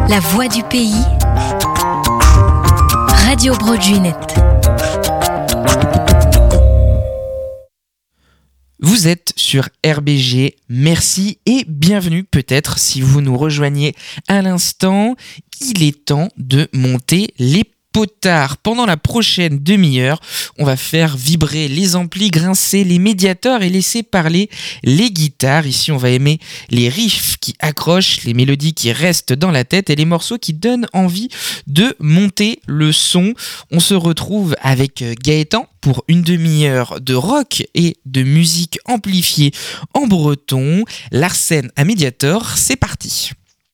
La voix du pays, Radio Broadway. Vous êtes sur RBG, merci et bienvenue peut-être si vous nous rejoignez à l'instant. Il est temps de monter les potards. Pendant la prochaine demi-heure, on va faire vibrer les amplis, grincer les médiators et laisser parler les guitares. Ici, on va aimer les riffs qui accrochent, les mélodies qui restent dans la tête et les morceaux qui donnent envie de monter le son. On se retrouve avec Gaëtan pour une demi-heure de rock et de musique amplifiée en breton. Larsen à Mediator, c'est parti.